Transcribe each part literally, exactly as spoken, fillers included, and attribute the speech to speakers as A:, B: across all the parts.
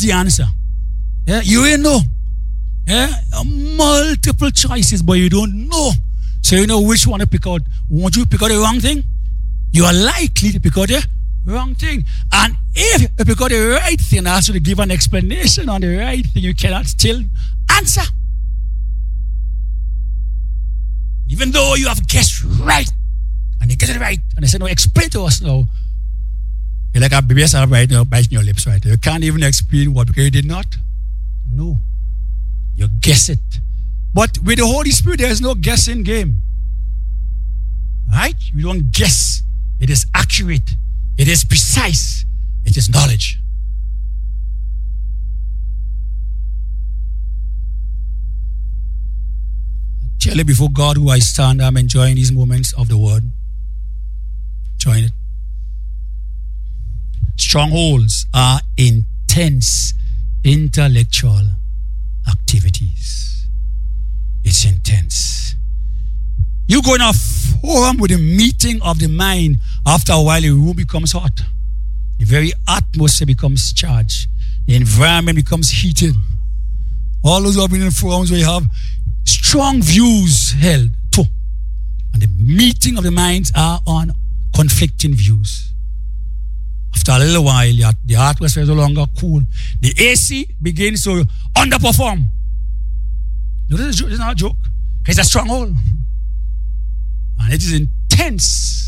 A: the answer. Yeah, you ain't know. Yeah, multiple choices, but you don't know. So you know which one to pick out. Won't you pick out the wrong thing? You are likely to pick out the wrong thing. And if you pick out the right thing, ask you to give an explanation on the right thing, you cannot still answer. Even though you have guessed right, and you get it right, and they say, no, explain to us now. You're like a baby right now, biting your lips right now. You can't even explain what, because you did not know. You guess it. But with the Holy Spirit, there is no guessing game. Right? You don't guess. It is accurate. It is precise. It is knowledge. I tell you before God who I stand, I'm enjoying these moments of the word. Join it. Strongholds are intense intellectual activities. It's intense. You go in a forum with a meeting of the mind, after a while the room becomes hot. The very atmosphere becomes charged. The environment becomes heated. All those who have been in forums where you have strong views held too. And the meeting of the minds are on conflicting views. After a little while, the atmosphere is no longer cool. The A C begins to underperform. No, this is not a joke. It's a stronghold. And it is intense.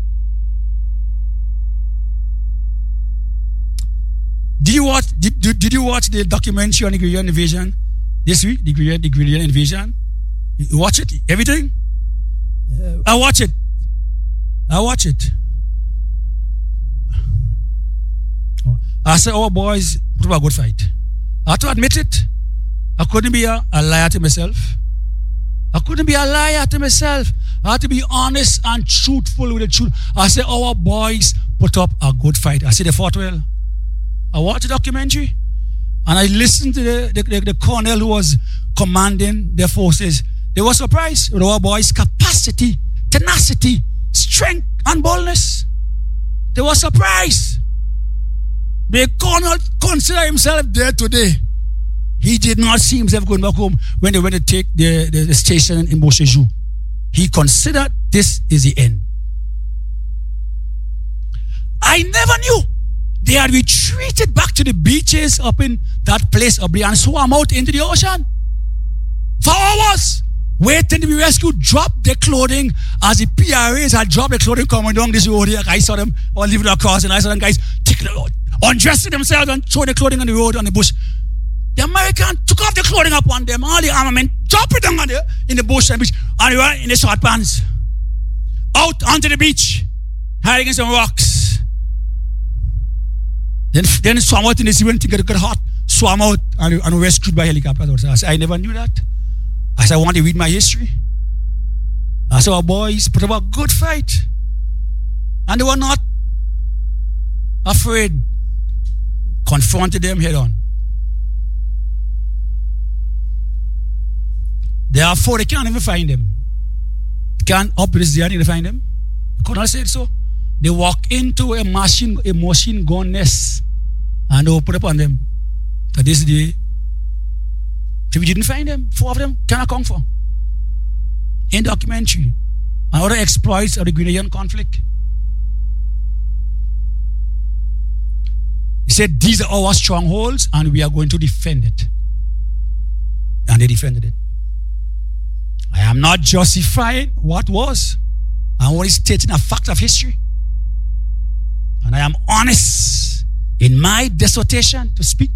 A: Did you watch did, did, did you watch the documentary on the Grenadian invasion this week? The Grenadian, the Grenadian invasion? You watch it? Everything? Uh, I watch it. I watch it. I said, our boys put up a good fight. I have to admit it. I couldn't be a, a liar to myself. I couldn't be a liar to myself. I had to be honest and truthful with the truth. I said, our boys put up a good fight. I said, they fought well. I watched the documentary and I listened to the, the, the, the colonel who was commanding their forces. They were surprised with our boys' capacity, tenacity, strength, and boldness. They were surprised. They cannot consider himself there today. He did not see himself going back home when they went to take the, the, the station in Beausejour. He considered this is the end. I never knew they had retreated back to the beaches up in that place up there and swam out into the ocean for hours, waiting to be rescued, dropped their clothing as the P R As had dropped their clothing coming down this road here. I saw them all living across and I saw them guys taking the road, undressing themselves and throwing their clothing on the road on the bush. The Americans took off the clothing up on them, all the armament, dropped it down on the, in the bush and beach, and they were in the short pants. Out onto the beach, hiding in some rocks. Then, then swam out in the sea when things got hot, swam out and, and rescued by helicopter. I said, I never knew that. I said, I want to read my history. I said, our boys put up a good fight. And they were not afraid. Confronted them head on. Therefore, they can't even find them. Can't up this journey to find them. The colonel said so. They walk into a machine, a machine gun nest, and they put up on them. So this day, so we didn't find them. Four of them cannot come for. In documentary, and other exploits of the Grenadian conflict. He said, these are our strongholds, and we are going to defend it. And they defended it. I am not justifying what was. I'm only stating a fact of history. And I am honest in my dissertation to speak